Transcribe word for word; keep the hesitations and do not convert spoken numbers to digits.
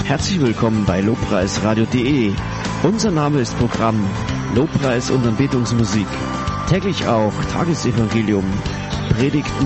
Herzlich willkommen bei lobpreisradio punkt de. Unser Name ist Programm Lobpreis und Anbetungsmusik. Täglich auch Tagesevangelium, Predigten